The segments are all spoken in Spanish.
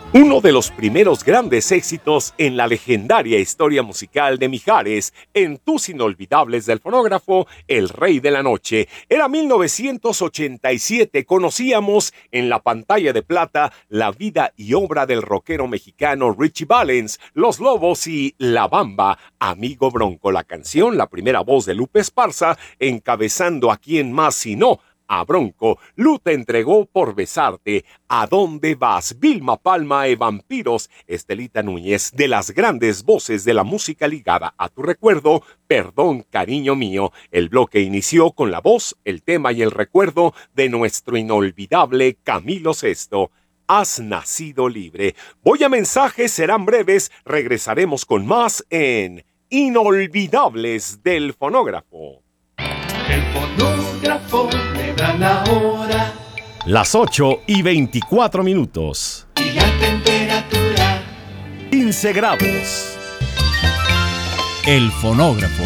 Uno de los primeros grandes éxitos en la legendaria historia musical de Mijares, en Tus Inolvidables del Fonógrafo, El Rey de la Noche. Era 1987, conocíamos en la pantalla de plata la vida y obra del rockero mexicano Richie Valens, Los Lobos y La Bamba, Amigo Bronco. La canción, la primera voz de Lupe Esparza, encabezando a quién más si no, a Bronco. Lu te entregó por besarte. ¿A dónde vas? Vilma Palma e Vampiros. Estelita Núñez, de las grandes voces de la música ligada a tu recuerdo. Perdón, cariño mío. El bloque inició con la voz, el tema y el recuerdo de nuestro inolvidable Camilo Sesto. Has nacido libre. Voy a mensajes, serán breves. Regresaremos con más en Inolvidables del Fonógrafo. El fonógrafo me da la hora. Las 8:24. Y la temperatura 15 grados. El fonógrafo.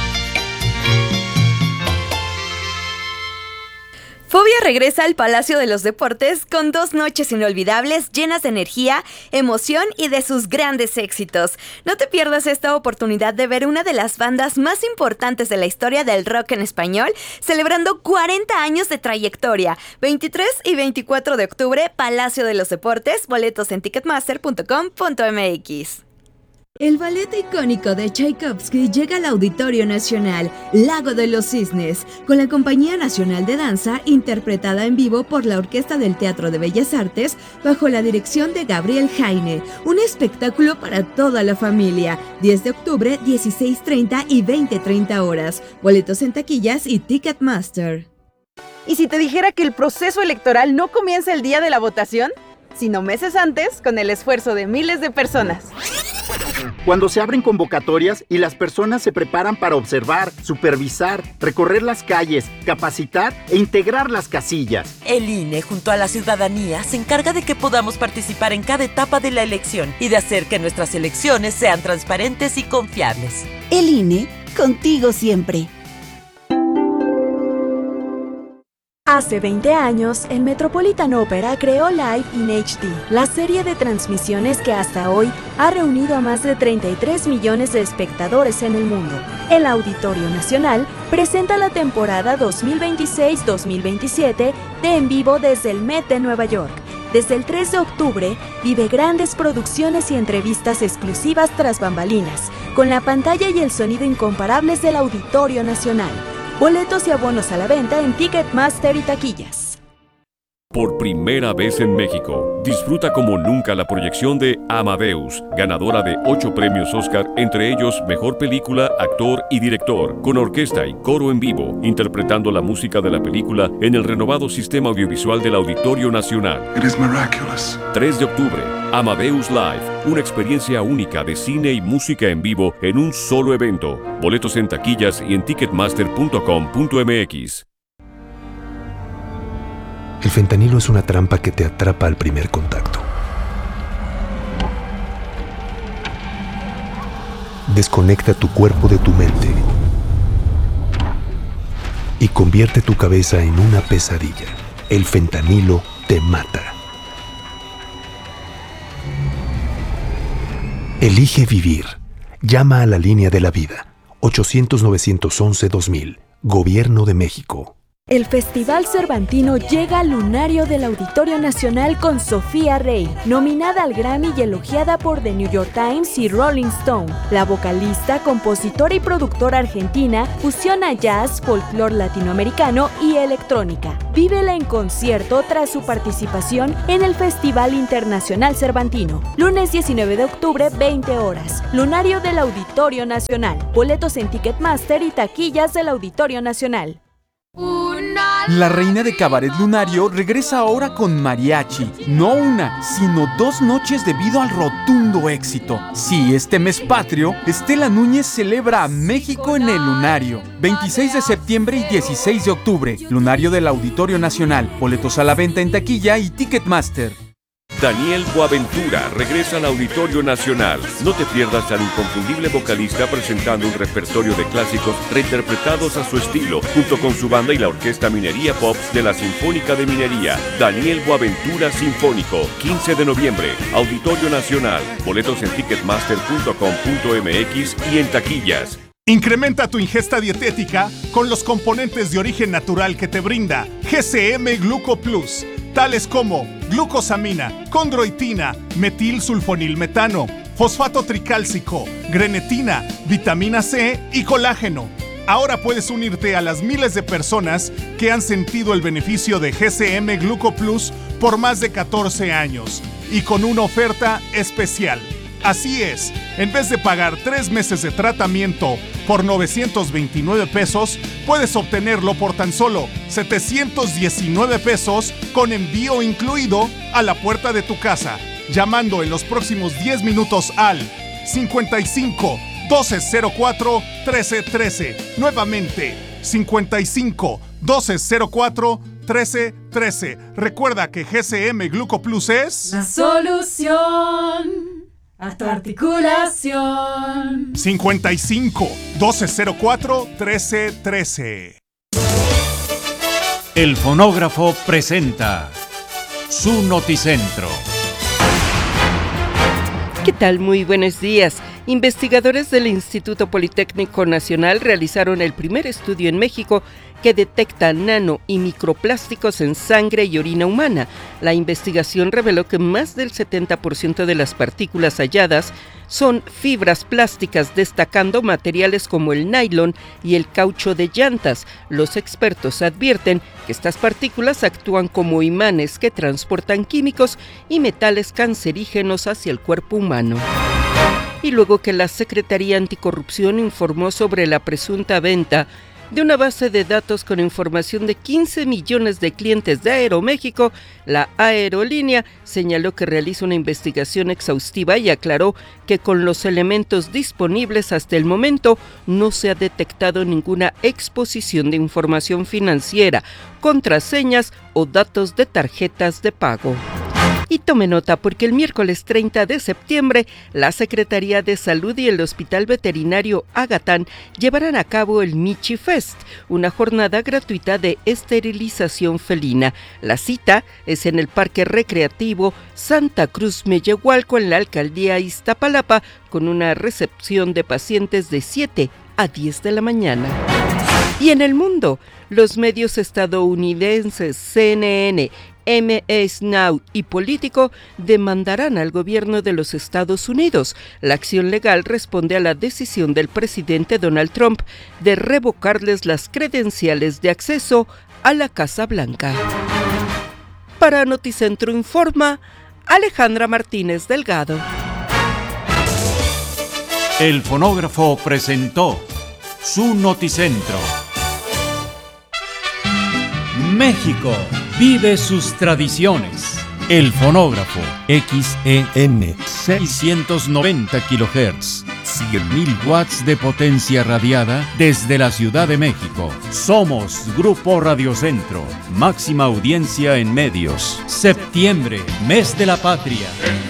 Fobia regresa al Palacio de los Deportes con 2 noches inolvidables llenas de energía, emoción y de sus grandes éxitos. No te pierdas esta oportunidad de ver una de las bandas más importantes de la historia del rock en español, celebrando 40 años de trayectoria. 23 y 24 de octubre, Palacio de los Deportes, boletos en ticketmaster.com.mx. El ballet icónico de Tchaikovsky llega al Auditorio Nacional, Lago de los Cisnes, con la Compañía Nacional de Danza, interpretada en vivo por la Orquesta del Teatro de Bellas Artes, bajo la dirección de Gabriel Jaine. Un espectáculo para toda la familia. 10 de octubre, 16:30 y 20:30 horas. Boletos en taquillas y Ticketmaster. ¿Y si te dijera que el proceso electoral no comienza el día de la votación, sino meses antes, con el esfuerzo de miles de personas? Cuando se abren convocatorias y las personas se preparan para observar, supervisar, recorrer las calles, capacitar e integrar las casillas. El INE, junto a la ciudadanía, se encarga de que podamos participar en cada etapa de la elección y de hacer que nuestras elecciones sean transparentes y confiables. El INE, contigo siempre. Hace 20 años, el Metropolitan Opera creó Live in HD, la serie de transmisiones que hasta hoy ha reunido a más de 33 millones de espectadores en el mundo. El Auditorio Nacional presenta la temporada 2026-2027 de En Vivo desde el Met de Nueva York. Desde el 3 de octubre, vive grandes producciones y entrevistas exclusivas tras bambalinas, con la pantalla y el sonido incomparables del Auditorio Nacional. Boletos y abonos a la venta en Ticketmaster y taquillas. Por primera vez en México, disfruta como nunca la proyección de Amadeus, ganadora de 8 premios Oscar, entre ellos Mejor Película, Actor y Director, con orquesta y coro en vivo, interpretando la música de la película en el renovado sistema audiovisual del Auditorio Nacional. 3 de octubre, Amadeus Live, una experiencia única de cine y música en vivo en un solo evento. Boletos en taquillas y en ticketmaster.com.mx. El fentanilo es una trampa que te atrapa al primer contacto. Desconecta tu cuerpo de tu mente y convierte tu cabeza en una pesadilla. El fentanilo te mata. Elige vivir. Llama a la línea de la vida. 800-911-2000. Gobierno de México. El Festival Cervantino llega al lunario del Auditorio Nacional con Sofía Rey, nominada al Grammy y elogiada por The New York Times y Rolling Stone. La vocalista, compositora y productora argentina fusiona jazz, folclore latinoamericano y electrónica. Vívela en concierto tras su participación en el Festival Internacional Cervantino. Lunes 19 de octubre, 20 horas. Lunario del Auditorio Nacional. Boletos en Ticketmaster y taquillas del Auditorio Nacional. La reina de Cabaret Lunario regresa ahora con mariachi. No una, sino 2 noches debido al rotundo éxito. Sí, este mes patrio, Estela Núñez celebra a México en el Lunario. 26 de septiembre y 16 de octubre. Lunario del Auditorio Nacional. Boletos a la venta en taquilla y Ticketmaster. Daniel Boaventura regresa al Auditorio Nacional. No te pierdas al inconfundible vocalista presentando un repertorio de clásicos reinterpretados a su estilo, junto con su banda y la Orquesta Minería Pops de la Sinfónica de Minería. Daniel Boaventura Sinfónico, 15 de noviembre, Auditorio Nacional. Boletos en ticketmaster.com.mx y en taquillas. Incrementa tu ingesta dietética con los componentes de origen natural que te brinda GCM Gluco Plus, tales como glucosamina, condroitina, metilsulfonilmetano, fosfato tricálcico, grenetina, vitamina C y colágeno. Ahora puedes unirte a las miles de personas que han sentido el beneficio de GCM Gluco Plus por más de 14 años y con una oferta especial. Así es, en vez de pagar 3 meses de tratamiento por 929 pesos, puedes obtenerlo por tan solo 719 pesos con envío incluido a la puerta de tu casa, llamando en los próximos 10 minutos al 55 1204 1313. Nuevamente, 55 1204 1313. Recuerda que GCM Gluco Plus es la solución a tu articulación. 55 1204 1313. El fonógrafo presenta su Noticentro. ¿Qué tal? Muy buenos días. Investigadores del Instituto Politécnico Nacional realizaron el primer estudio en México que detecta nano y microplásticos en sangre y orina humana. La investigación reveló que más del 70% de las partículas halladas son fibras plásticas, destacando materiales como el nylon y el caucho de llantas. Los expertos advierten que estas partículas actúan como imanes que transportan químicos y metales cancerígenos hacia el cuerpo humano. Y luego que la Secretaría Anticorrupción informó sobre la presunta venta de una base de datos con información de 15 millones de clientes de Aeroméxico, la aerolínea señaló que realiza una investigación exhaustiva y aclaró que con los elementos disponibles hasta el momento no se ha detectado ninguna exposición de información financiera, contraseñas o datos de tarjetas de pago. Y tome nota porque el miércoles 30 de septiembre la Secretaría de Salud y el Hospital Veterinario Agatán llevarán a cabo el Michi Fest, una jornada gratuita de esterilización felina. La cita es en el Parque Recreativo Santa Cruz Mellehualco en la Alcaldía Iztapalapa, con una recepción de pacientes de 7 a 10 de la mañana. Y en el mundo, los medios estadounidenses CNN, MS Now y Político demandarán al gobierno de los Estados Unidos. La acción legal responde a la decisión del presidente Donald Trump de revocarles las credenciales de acceso a la Casa Blanca. Para Noticentro informa Alejandra Martínez Delgado. El fonógrafo presentó su Noticentro. México vive sus tradiciones. El fonógrafo XEN 690 kHz, 100.000 watts de potencia radiada desde la Ciudad de México. Somos Grupo Radiocentro, máxima audiencia en medios. Septiembre, mes de la patria.